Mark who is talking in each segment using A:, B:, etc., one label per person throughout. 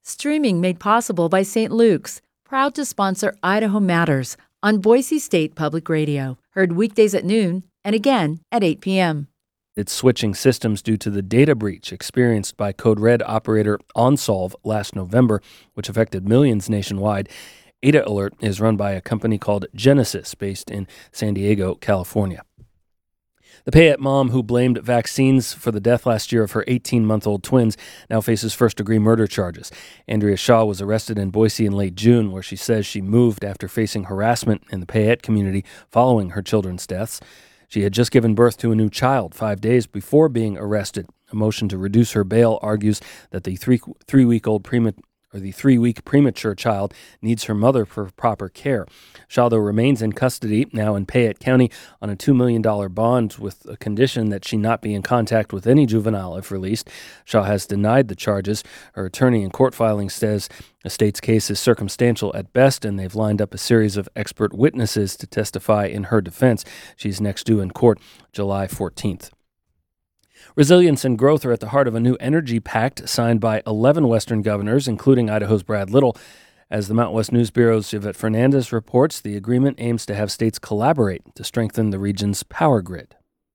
A: Streaming made possible by St. Luke's, proud to sponsor Idaho Matters on Boise State Public Radio. Heard weekdays at noon and again at 8 p.m.
B: It's switching systems due to the data breach experienced by Code Red operator OnSolve last November, which affected millions nationwide. Ada Alert is run by a company called Genesis, based in San Diego, California. The Payette mom who blamed vaccines for the death last year of her 18-month-old twins now faces first-degree murder charges. Andrea Shaw was arrested in Boise in late June, where she says she moved after facing harassment in the Payette community following her children's deaths. She had just given birth to a new child 5 days before being arrested. A motion to reduce her bail argues that the three-week premature child needs her mother for proper care. Shaw, though, remains in custody now in Payette County on a $2 million bond with a condition that she not be in contact with any juvenile if released. Shaw has denied the charges. Her attorney in court filings says the state's case is circumstantial at best, and they've lined up a series of expert witnesses to testify in her defense. She's next due in court July 14th. Resilience and growth are at the heart of a new energy pact signed by 11 Western governors, including Idaho's Brad Little. As the Mountain West News Bureau's Yvette Fernandez reports, the agreement aims to have states collaborate to strengthen the region's power grid.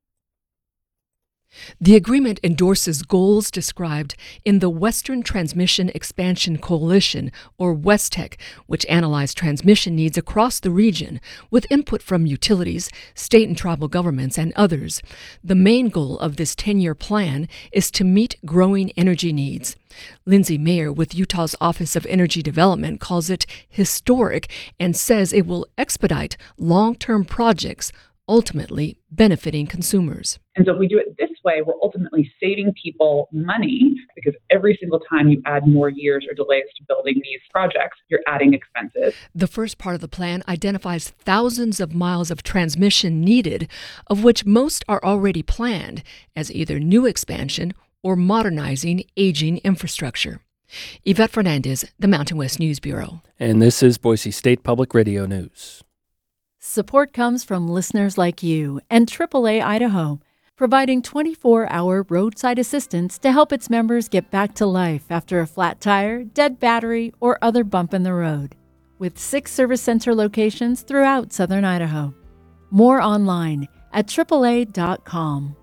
C: The agreement endorses goals described in the Western Transmission Expansion Coalition, or WESTEC, which analyzed transmission needs across the region with input from utilities, state and tribal governments, and others. The main goal of this 10-year plan is to meet growing energy needs. Lindsay Mayer with Utah's Office of Energy Development calls it historic and says it will expedite long-term projects, ultimately benefiting consumers.
D: And so if we do it this way, we're ultimately saving people money, because every single time you add more years or delays to building these projects, you're adding expenses.
C: The first part of the plan identifies thousands of miles of transmission needed, of which most are already planned as either new expansion or modernizing aging infrastructure. Yvette Fernandez, the Mountain West News Bureau.
B: And this is Boise State Public Radio News.
A: Support comes from listeners like you and AAA Idaho, providing 24-hour roadside assistance to help its members get back to life after a flat tire, dead battery, or other bump in the road. With 6 service center locations throughout southern Idaho. More online at AAA.com.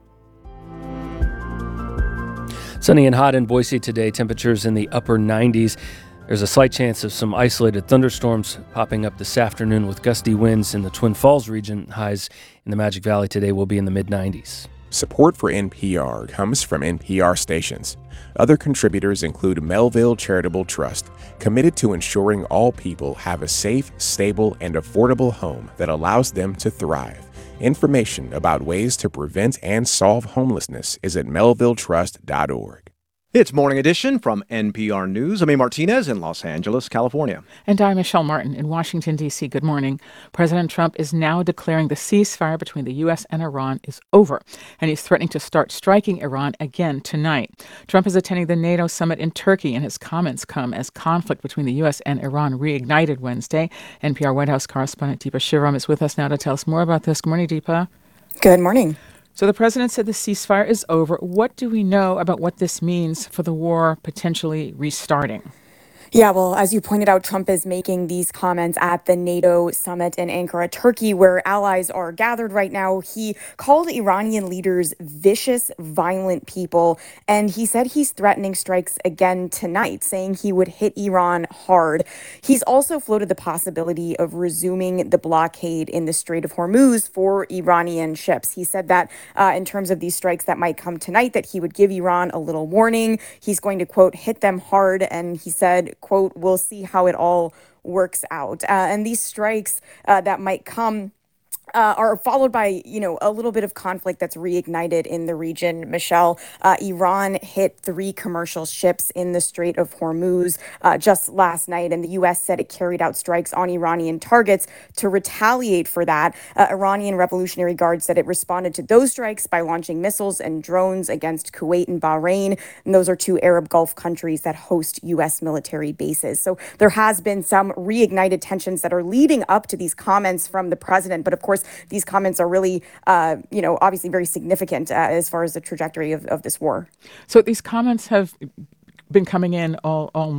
B: Sunny and hot in Boise today, temperatures in the upper 90s. There's a slight chance of some isolated thunderstorms popping up this afternoon with gusty winds in the Twin Falls region. Highs in the Magic Valley today will be in the mid-90s.
E: Support for NPR comes from NPR stations. Other contributors include Melville Charitable Trust, committed to ensuring all people have a safe, stable, and affordable home that allows them to thrive. Information about ways to prevent and solve homelessness is at melvilletrust.org.
F: It's Morning Edition from NPR News. I'm A. Martinez in Los Angeles, California.
G: And I'm Michelle Martin in Washington, D.C. Good morning. President Trump is now declaring the ceasefire between the U.S. and Iran is over, and he's threatening to start striking Iran again tonight. Trump is attending the NATO summit in Turkey, and his comments come as conflict between the U.S. and Iran reignited Wednesday. NPR White House correspondent Deepa Shivam is with us now to tell us more about this. Good morning, Deepa.
H: Good morning.
G: So the president said the ceasefire is over. What do we know about what this means for the war potentially restarting?
H: Yeah, well, as you pointed out, Trump is making these comments at the NATO summit in Ankara, Turkey, where allies are gathered right now. He called Iranian leaders vicious, violent people, and he said he's threatening strikes again tonight, saying he would hit Iran hard. He's also floated the possibility of resuming the blockade in the Strait of Hormuz for Iranian ships. He said that in terms of these strikes that might come tonight, that he would give Iran a little warning. He's going to, quote, hit them hard, and he said, quote, we'll see how it all works out. And these strikes that might come are followed by, a little bit of conflict that's reignited in the region. Michelle, Iran hit 3 commercial ships in the Strait of Hormuz just last night, and the U.S. said it carried out strikes on Iranian targets to retaliate for that. Iranian Revolutionary Guard said it responded to those strikes by launching missiles and drones against Kuwait and Bahrain, and those are 2 Arab Gulf countries that host U.S. military bases. So there has been some reignited tensions that are leading up to these comments from the president, but of course, these comments are really, obviously very significant as far as the trajectory of this war.
G: So these comments have been coming in all